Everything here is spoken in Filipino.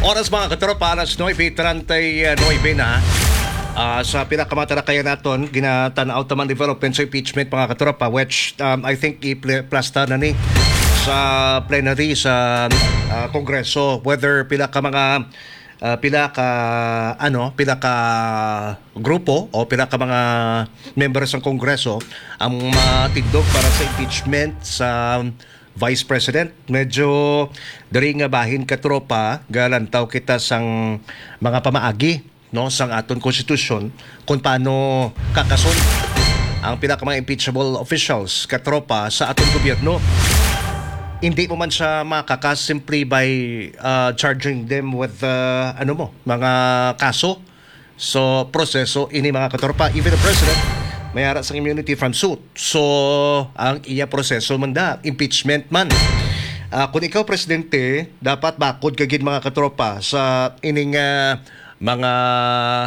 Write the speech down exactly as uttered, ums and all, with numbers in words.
Oras mga katropa, alas nine thirty-nine na. Uh, sa pinakamatara naton, ginatanaw taman development sa impeachment mga katropa, which um, I think i-plasta na ni sa plenary sa uh, Kongreso, whether pila ka mga uh, pila ka ano pila ka grupo o pila ka mga members ng Kongreso ang matigdog para sa impeachment sa Vice President. Medyo diri nga bahin ka tropa galantaw kita sang mga pamaagi no sang aton konstitusyon kung paano kakason ang pinaka mga impeachable officials katropa sa aton gobyerno. Hindi mo man siya makakas simply by uh, charging them with uh, ano mo mga kaso. So proseso ini mga katropa, even the president may ara sang immunity from suit. So ang iya proseso man da impeachment man. Uh, kung ikaw presidente, dapat bakod kagid mga katropa sa ining uh, mga